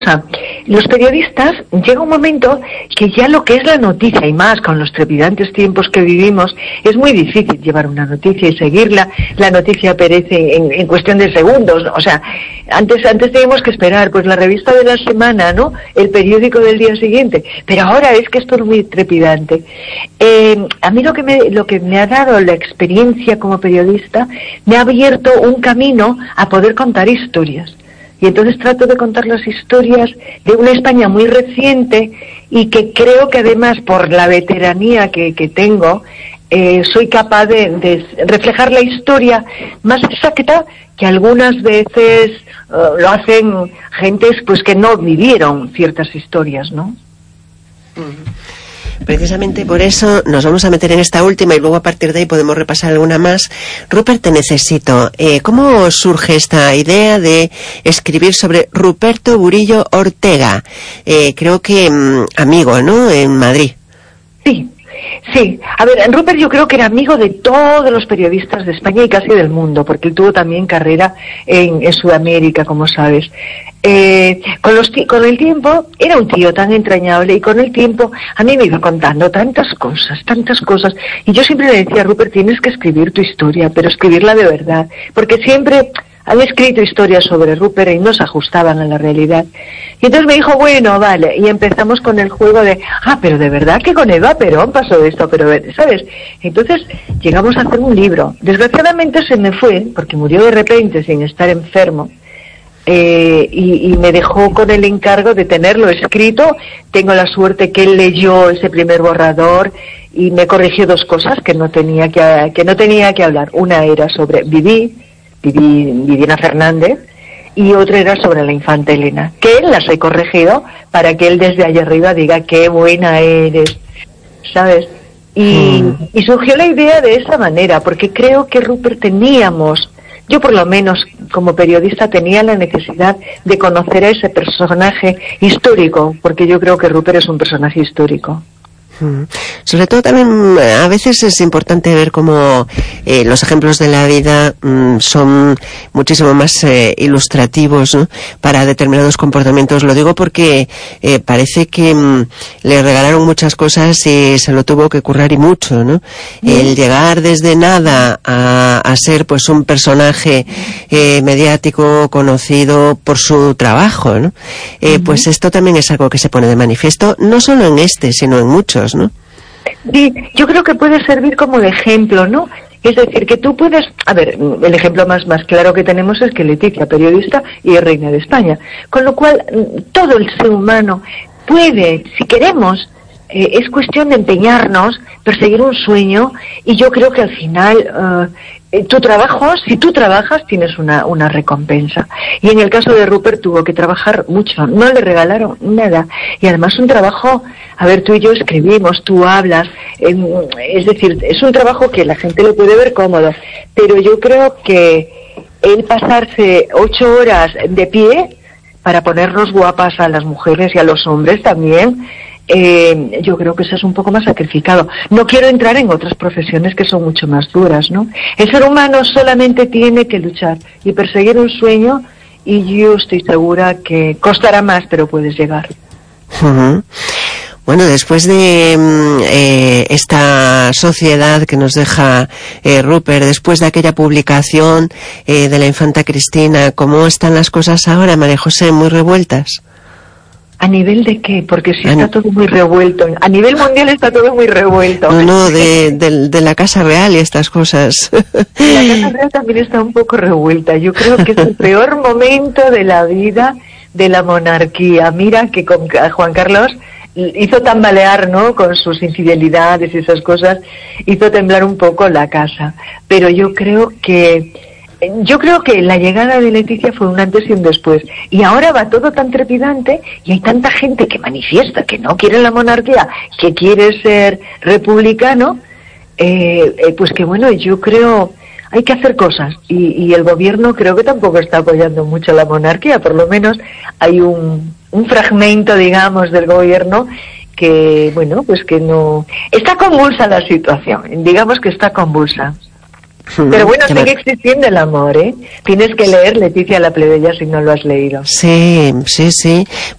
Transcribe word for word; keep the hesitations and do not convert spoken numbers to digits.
Los periodistas llega un momento que ya lo que es la noticia, y más con los trepidantes tiempos que vivimos, es muy difícil llevar una noticia y seguirla. La noticia perece en, en cuestión de segundos, ¿no? O sea, antes antes teníamos que esperar pues la revista de la semana, ¿no? El periódico del día siguiente, pero ahora es que esto es muy trepidante. Eh, a mí lo que me lo que me ha dado la experiencia como periodista me ha abierto un camino a poder contar historias. Y entonces trato de contar las historias de una España muy reciente y que creo que además por la veteranía que, que tengo, eh, soy capaz de, de reflejar la historia más exacta que algunas veces uh, lo hacen gentes pues que no vivieron ciertas historias, ¿no? Precisamente por eso nos vamos a meter en esta última y luego a partir de ahí podemos repasar alguna más. Rupert, te necesito. Eh, ¿Cómo surge esta idea de escribir sobre Ruperto Burillo Ortega? Eh, creo que mm, amigo, ¿no? En Madrid. Sí. Sí, a ver, Rupert yo creo que era amigo de todos los periodistas de España y casi del mundo, porque él tuvo también carrera en, en Sudamérica, como sabes. Eh, con, los, con el tiempo, era un tío tan entrañable, y con el tiempo a mí me iba contando tantas cosas, tantas cosas, y yo siempre le decía, Rupert, tienes que escribir tu historia, pero escribirla de verdad, porque siempre han escrito historias sobre Rupert y no se ajustaban a la realidad. Y entonces me dijo, bueno, vale, y empezamos con el juego de, ah, pero de verdad que con Eva Perón pasó esto, pero, ¿sabes? Entonces llegamos a hacer un libro. Desgraciadamente se me fue, porque murió de repente sin estar enfermo, eh, y, y me dejó con el encargo de tenerlo escrito. Tengo la suerte que él leyó ese primer borrador y me corrigió dos cosas que no tenía que, que no tenía que hablar. Una era sobre Viví, Viví, Viviana Fernández, y otra era sobre la infanta Elena, que él las he corregido para que él desde allá arriba diga qué buena eres, ¿sabes? Y, mm. y surgió la idea de esa manera, porque creo que Rupert teníamos, yo por lo menos como periodista tenía la necesidad de conocer a ese personaje histórico, porque yo creo que Rupert es un personaje histórico. Sobre todo también a veces es importante ver cómo eh, los ejemplos de la vida mm, son muchísimo más eh, ilustrativos, ¿no?, para determinados comportamientos. Lo digo porque eh, parece que mm, le regalaron muchas cosas y se lo tuvo que currar y mucho, ¿no? Mm. El llegar desde nada a, a ser pues un personaje eh, mediático conocido por su trabajo, ¿no? Eh, mm-hmm. Pues esto también es algo que se pone de manifiesto, no solo en este, sino en muchos, ¿no? Sí, yo creo que puede servir como de ejemplo, ¿no? Es decir, que tú puedes... A ver, el ejemplo más, más claro que tenemos es que Leticia, periodista y es reina de España. Con lo cual, todo el ser humano puede, si queremos, eh, es cuestión de empeñarnos, perseguir un sueño, y yo creo que al final... Uh, tu trabajo, si tú trabajas, tienes una, una recompensa. Y en el caso de Rupert tuvo que trabajar mucho, no le regalaron nada. Y además un trabajo, a ver, tú y yo escribimos, tú hablas, eh, es decir, es un trabajo que la gente lo puede ver cómodo, pero yo creo que el pasarse ocho horas de pie para ponernos guapas a las mujeres y a los hombres también, Eh, yo creo que eso es un poco más sacrificado. No quiero entrar en otras profesiones que son mucho más duras, ¿no? El ser humano solamente tiene que luchar y perseguir un sueño, y yo estoy segura que costará más, pero puedes llegar. Uh-huh. Bueno, después de eh, esta sociedad que nos deja eh, Rupert, después de aquella publicación eh, de la infanta Cristina, ¿cómo están las cosas ahora, María José? ¿Muy revueltas? ¿A nivel de qué? Porque si está todo muy revuelto. A nivel mundial está todo muy revuelto. No, no, de, de, de la Casa Real y estas cosas. La Casa Real también está un poco revuelta. Yo creo que es el peor momento de la vida de la monarquía. Mira que con Juan Carlos hizo tambalear, ¿no?, con sus infidelidades y esas cosas, hizo temblar un poco la casa. Pero yo creo que... Yo creo que la llegada de Leticia fue un antes y un después, y ahora va todo tan trepidante y hay tanta gente que manifiesta que no quiere la monarquía, que quiere ser republicano, eh, eh, pues que bueno, yo creo hay que hacer cosas, y, y el gobierno creo que tampoco está apoyando mucho la monarquía, por lo menos hay un, un fragmento, digamos, del gobierno que, bueno, pues que no... Está convulsa la situación, digamos que está convulsa. Pero bueno, sigue existiendo el amor, ¿eh? Tienes que leer Leticia la Plebeya si no lo has leído. Sí, sí, sí.